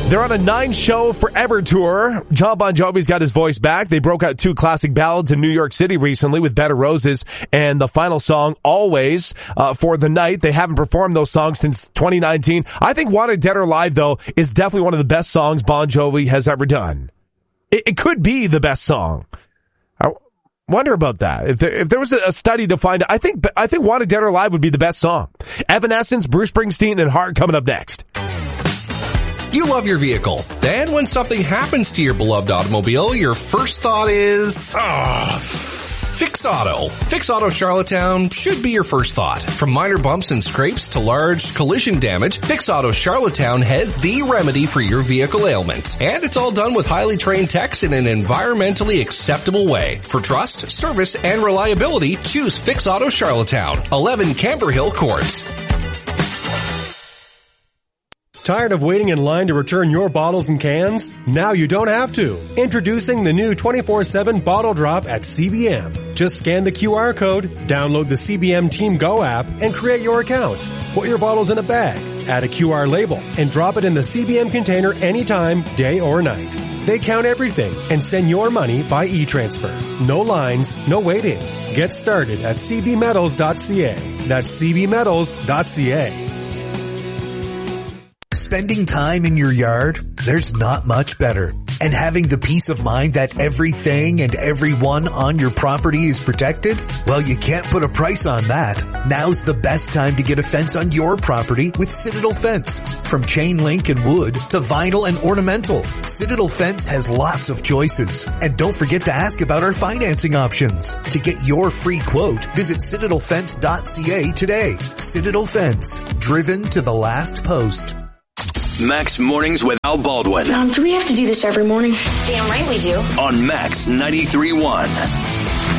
They're on a 9-show Forever tour. John Bon Jovi's got his voice back. They broke out 2 classic ballads in New York City recently with Bed of Roses and the final song, Always, for the night. They haven't performed those songs since 2019. I think Wanted Dead or Alive, though, is definitely one of the best songs Bon Jovi has ever done. It could be the best song. I wonder about that. If there was a study to find, I think Wanted Dead or Alive would be the best song. Evanescence, Bruce Springsteen, and Heart coming up next. You love your vehicle. Then when something happens to your beloved automobile, your first thought is, Fix Auto. Fix Auto Charlottetown should be your first thought. From minor bumps and scrapes to large collision damage, Fix Auto Charlottetown has the remedy for your vehicle ailment. And it's all done with highly trained techs in an environmentally acceptable way. For trust, service, and reliability, choose Fix Auto Charlottetown, 11 Camber Hill Court. Tired of waiting in line to return your bottles and cans? Now you don't have to. Introducing the new 24/7 Bottle Drop at CBM. Just scan the QR code, download the CBM Team Go app, and create your account. Put your bottles in a bag, add a QR label, and drop it in the CBM container anytime, day or night. They count everything and send your money by e-transfer. No lines, no waiting. Get started at cbmetals.ca. That's cbmetals.ca. Spending time in your yard? There's not much better. And having the peace of mind that everything and everyone on your property is protected? Well, you can't put a price on that. Now's the best time to get a fence on your property with Citadel Fence. From chain link and wood to vinyl and ornamental, Citadel Fence has lots of choices. And don't forget to ask about our financing options. To get your free quote, visit citadelfence.ca today. Citadel Fence, driven to the last post. Max Mornings with Al Baldwin. Do we have to do this every morning? Damn right we do. On Max 93.1.